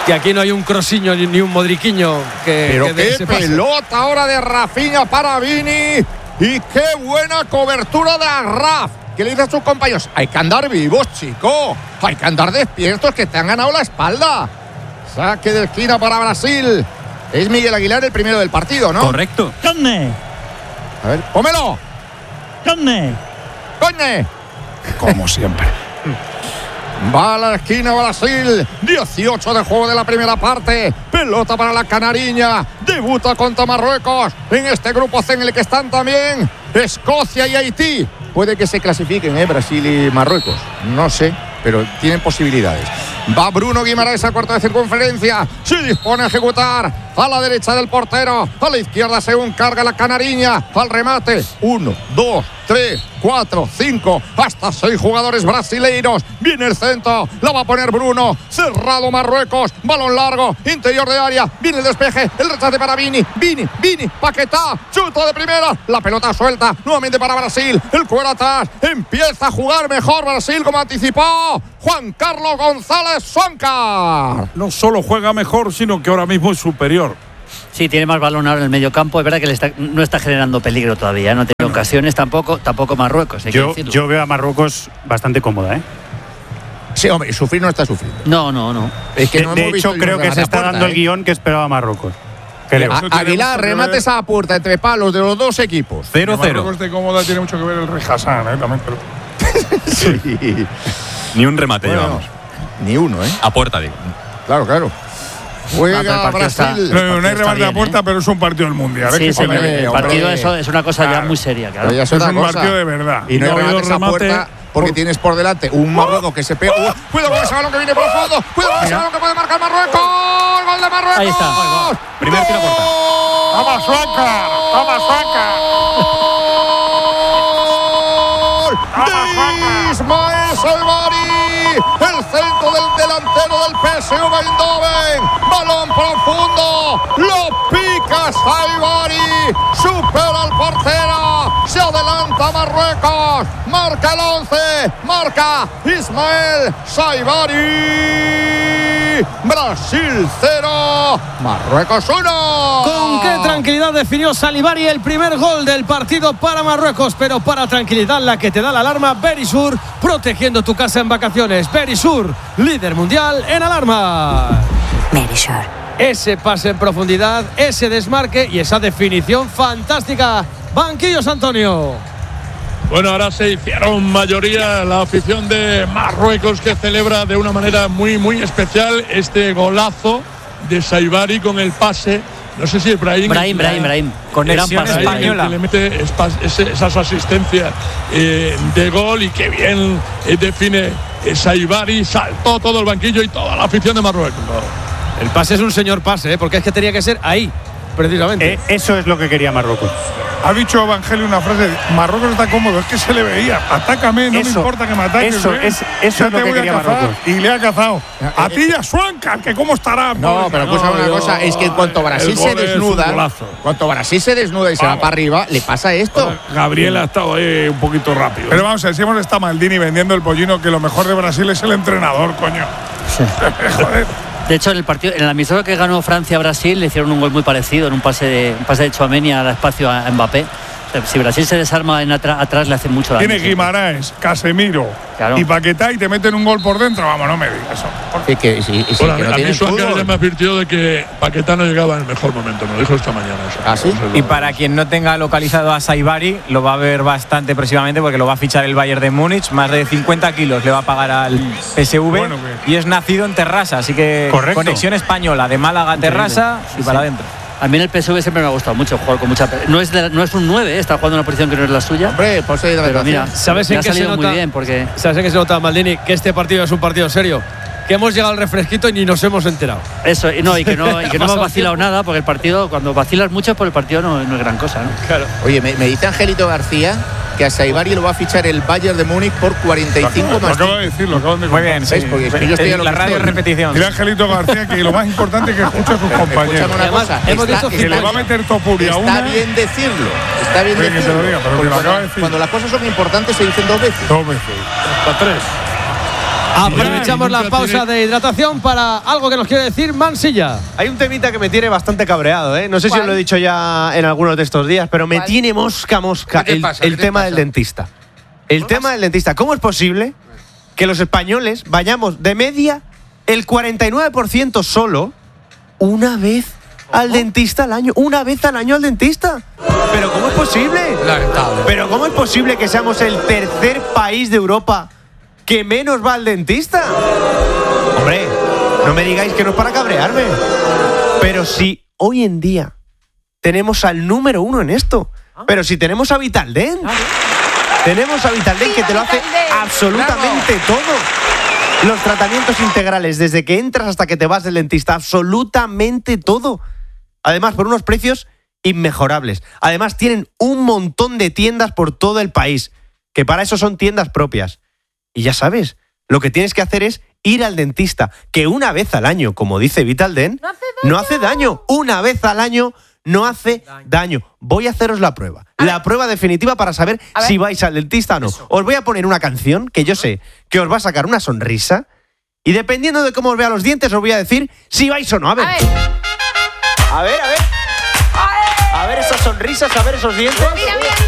Que aquí no hay un Crosiño ni un Modriquiño Pero que qué pelota ahora de Rafinha para Vini. Y qué buena cobertura de Arraf. ¿Qué le dice a sus compañeros? Hay que andar vivos, chico. Hay que andar despiertos, que te han ganado la espalda. Saque de esquina para Brasil. Es Miguel Aguilar el primero del partido, ¿no? Correcto. ¡Conne! A ver, pómelo. ¡Conne! ¡Coñe! Como siempre. Va a la esquina Brasil. 18 de juego de la primera parte. Pelota para la canariña. Debuta contra Marruecos. En este grupo C en el que están también Escocia y Haití. Puede que se clasifiquen, Brasil y Marruecos. No sé, pero tienen posibilidades. Va Bruno Guimaraes a cuarto de circunferencia. Se dispone a ejecutar. A la derecha del portero. A la izquierda según carga la canariña. Al remate. 1, 2, 3, 4, 5. Hasta 6 jugadores brasileiros. Viene el centro. La va a poner Bruno. Cerrado Marruecos. Balón largo. Interior de área. Viene el despeje. El rechace para Vini. Vini. Paquetá. Chuta de primera. La pelota suelta. Nuevamente para Brasil. El cuero atrás. Empieza a jugar mejor Brasil como anticipó Juan Carlos González Soncar. No solo juega mejor, sino que ahora mismo es superior. Sí, tiene más balón ahora en el medio campo. Es verdad que no está generando peligro todavía. No tiene ocasiones tampoco Marruecos. Yo veo a Marruecos bastante cómoda, ¿eh? Sí, hombre, sufrir no está sufriendo. No. Es que no de hemos hecho, visto creo que se está dando el guión que esperaba Marruecos. Creo. Aguilar, remate esa puerta entre palos de los dos equipos. 0-0. Marruecos de cómoda tiene mucho que ver el Rey Hassan, también. Pero... Sí. Ni un remate llevamos. Ni uno, ¿eh? A puerta, digo. Claro. Juega Brasil. No hay remate a puerta, pero es un partido del Mundial. Sí, el partido es una cosa ya muy seria. Claro. Es un partido de verdad. Y no hay remate a puerta porque tienes por delante un Marruecos que se pega. Cuidado con ese balón que viene por el fondo. Cuidado con ese balón que puede marcar Marruecos. ¡Gol de Marruecos! Ahí está. Primer tiro a puerta. ¡Toma Suaca! ¡De Ismael Saibari! El centro del delantero del PSV Eindhoven. Balón profundo. Lo pica Saibari. Supera al portero. Se adelanta Marruecos. Marca el 11. Marca Ismael Saibari. Brasil 0. Marruecos 1. Con qué tranquilidad definió Saibari el primer gol del partido para Marruecos, pero para tranquilidad la que te da la alarma Verisur, protegiendo tu casa en vacaciones. Verisur, líder mundial en alarma. Verisur. Ese pase en profundidad, ese desmarque y esa definición fantástica. Banquillos, Antonio. Bueno, ahora se hicieron mayoría la afición de Marruecos, que celebra de una manera muy especial este golazo de Saibari con el pase. No sé si es Brahim. Conexión española. Que le mete esas asistencias de gol, y que bien define Saibari. Saltó todo el banquillo y toda la afición de Marruecos. El pase es un señor pase, porque es que tenía que ser ahí, precisamente. Eso es lo que quería Marruecos. Ha dicho Evangelio una frase: Marruecos está cómodo, es que se le veía. Atácame, no me importa que me ataques. Eso es lo que quería Marruecos. Y le ha cazado. A ti y a Suanca, que cómo estará. No, pero escucha una cosa, es que en cuanto Brasil se desnuda, y se va para arriba, le pasa esto. Gabriel ha estado ahí un poquito rápido. Pero vamos a ver, si hemos estado Maldini vendiendo el pollino, que lo mejor de Brasil es el entrenador, coño. Sí. Joder. De hecho, en el amistoso que ganó Francia-Brasil le hicieron un gol muy parecido, en un pase de Tchouaméni al espacio a Mbappé. Si Brasil se desarma atrás, le hace mucho daño. Tiene Guimaraes, Casemiro y Paquetá, y te meten un gol por dentro. Vamos, no me digas eso. A mí Suárez ya me advirtió de que Paquetá no llegaba en el mejor momento. Me lo dijo esta mañana. ¿Ah, sí? Y para quien no tenga localizado a Saibari, lo va a ver bastante próximamente, porque lo va a fichar el Bayern de Múnich. Más de 50 kilos le va a pagar al PSV. Bueno, y es nacido en Terrassa, así que conexión española de Málaga a Terrassa y para adentro. A mí en el PSV siempre me ha gustado mucho jugar con mucha. No es un 9, está jugando en una posición que no es la suya. Hombre, pero mira, ¿sabes en qué se nota? Muy bien porque ¿sabes en qué se nota, Maldini? Que este partido es un partido serio. Que hemos llegado al refresquito y ni nos hemos enterado. Eso, y que no hemos vacilado nada, porque el partido, cuando vacilas mucho, por el partido no es gran cosa, ¿no? Claro. Oye, me dice Angelito García que a Saibari lo va a fichar el Bayern de Múnich por 45 más. Lo acabo de decir, lo acaban de Muy bien, sí. Porque es que yo estoy en la radio repetición. Mira, Angelito García, que lo más importante es que escuche a sus compañeros. Una cosa, hemos dicho que le va a meter Topuria a una. Está bien decirlo. Está bien Oye, que te lo diga, pero que lo acaba de decir. Cuando las cosas son importantes se dicen dos veces. Dos veces. Hasta tres. Aprovechamos la pausa de hidratación para algo que nos quiere decir Mansilla. Hay un temita que me tiene bastante cabreado, ¿eh? No sé si os lo he dicho ya en algunos de estos días, pero me tiene mosca. El tema del dentista. El tema del dentista. ¿Cómo es posible que los españoles vayamos de media el 49% solo una vez al dentista al año? Una vez al año al dentista. ¿Pero cómo es posible? Lamentable. ¿Pero cómo es posible que seamos el tercer país de Europa que menos va al dentista? Hombre, no me digáis que no es para cabrearme. Pero si hoy en día tenemos al número 1 en esto. Pero si tenemos a Vitaldent. Tenemos a Vitaldent que te lo hace absolutamente todo. Los tratamientos integrales, desde que entras hasta que te vas del dentista, absolutamente todo. Además, por unos precios inmejorables. Además, tienen un montón de tiendas por todo el país, que para eso son tiendas propias. Y ya sabes, lo que tienes que hacer es ir al dentista, que una vez al año, como dice Vitaldent, no hace daño. Una vez al año no hace daño. Voy a haceros la prueba. La prueba definitiva para saber si vais al dentista o no. Os voy a poner una canción que yo sé que os va a sacar una sonrisa y dependiendo de cómo os vea los dientes os voy a decir si vais o no. A ver. A ver esas sonrisas, a ver esos dientes. Mira.